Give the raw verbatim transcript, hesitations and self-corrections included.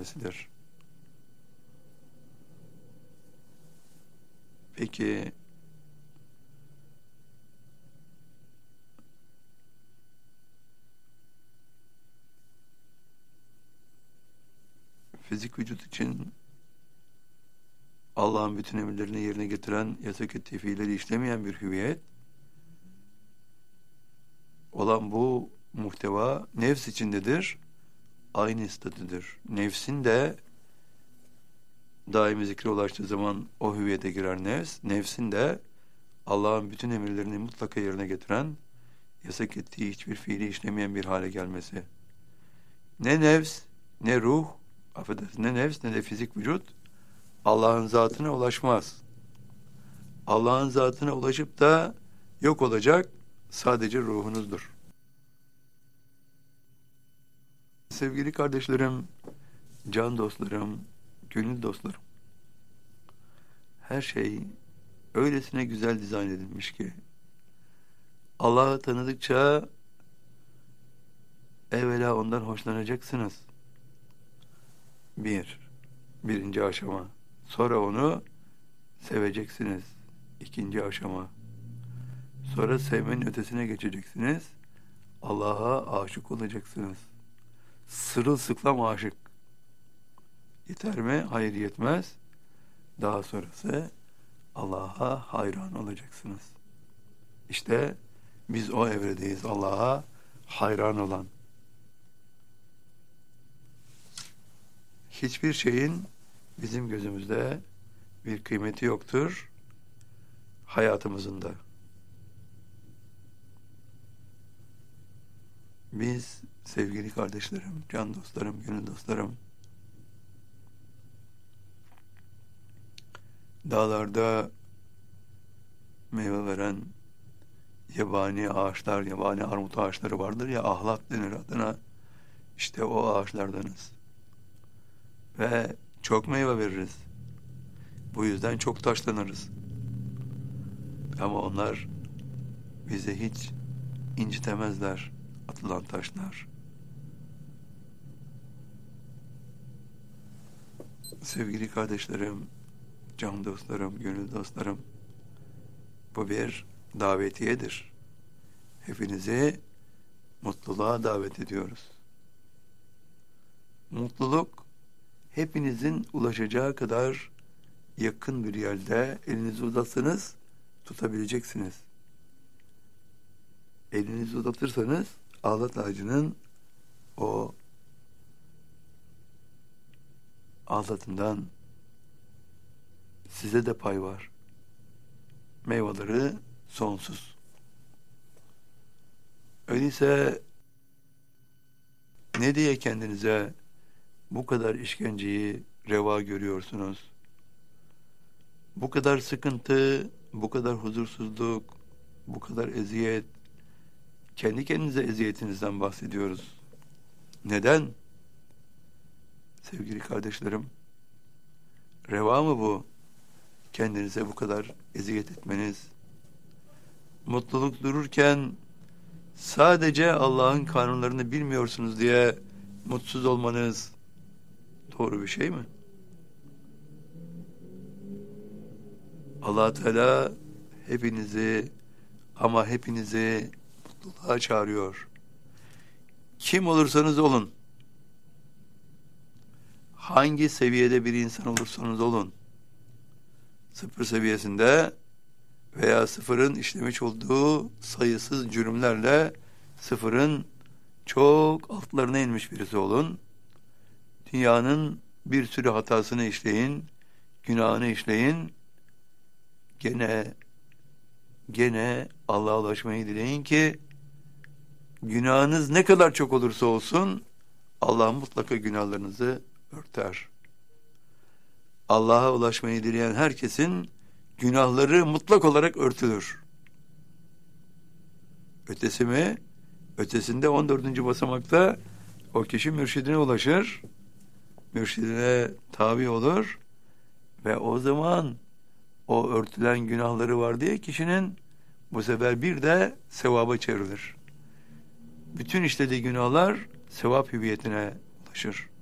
gelmesidir. Peki fizik vücut için Allah'ın bütün emirlerini yerine getiren, yasak ettiği fiilleri işlemeyen bir hüviyet olan bu muhteva nefs içindedir. Aynı statüdür. Nefsin de daimi zikre ulaştığı zaman o hüviyete girer nefs. Nefsin de Allah'ın bütün emirlerini mutlaka yerine getiren, yasak ettiği hiçbir fiili işlemeyen bir hale gelmesi. Ne nefs, ne ruh, affedersin, ne nefs ne de fizik vücut Allah'ın zatına ulaşmaz. Allah'ın zatına ulaşıp da yok olacak sadece ruhunuzdur. Sevgili kardeşlerim, can dostlarım, gönül dostlarım, her şey öylesine güzel dizayn edilmiş ki Allah'ı tanıdıkça evvela ondan hoşlanacaksınız. Bir, birinci aşama. Sonra onu seveceksiniz. İkinci aşama. Sonra sevmenin ötesine geçeceksiniz. Allah'a aşık olacaksınız. Sırılsıklam aşık. Yeter mi? Hayır, yetmez. Daha sonrası Allah'a hayran olacaksınız. İşte biz o evredeyiz, Allah'a hayran olan. Hiçbir şeyin bizim gözümüzde bir kıymeti yoktur hayatımızın da. Biz sevgili kardeşlerim, can dostlarım, gönül dostlarım, dağlarda meyve veren yabani ağaçlar, yabani armut ağaçları vardır ya, ahlat denir adına. İşte o ağaçlardanız. Ve çok meyve veririz. Bu yüzden çok taşlanırız. Ama onlar bize hiç incitemezler, atılan taşlar. Sevgili kardeşlerim, can dostlarım, gönül dostlarım, bu bir davetiyedir. Hepinizi mutluluğa davet ediyoruz. Mutluluk hepinizin ulaşacağı kadar yakın bir yerde. Elinizi uzatsanız tutabileceksiniz. Elinizi uzatırsanız ahlat ağacının o ahlatından size de pay var. Meyveleri sonsuz. Öyleyse ne diye kendinize bu kadar işkenceyi reva görüyorsunuz? Bu kadar sıkıntı, bu kadar huzursuzluk, bu kadar eziyet, kendi kendinize eziyetinizden bahsediyoruz. Neden? Sevgili kardeşlerim, reva mı bu? Kendinize bu kadar eziyet etmeniz, mutluluk dururken sadece Allah'ın kanunlarını bilmiyorsunuz diye mutsuz olmanız doğru bir şey mi? Allah Teala hepinizi ama hepinizi mutluluğa çağırıyor. Kim olursanız olun, hangi seviyede bir insan olursanız olun, sıfır seviyesinde veya sıfırın işlemiş olduğu sayısız cürümlerle sıfırın çok altlarına inmiş birisi olun. Dünyanın bir sürü hatasını işleyin, günahını işleyin. Gene gene Allah'a ulaşmayı dileyin ki günahınız ne kadar çok olursa olsun Allah mutlaka günahlarınızı örter. Allah'a ulaşmayı dileyen herkesin günahları mutlak olarak örtülür. Ötesi mi? Ötesinde on dördüncü basamakta o kişi mürşidine ulaşır. Mürşidine tabi olur ve o zaman o örtülen günahları var diye kişinin bu sefer bir de sevaba çevrilir. Bütün işlediği günahlar sevap hüviyetine ulaşır.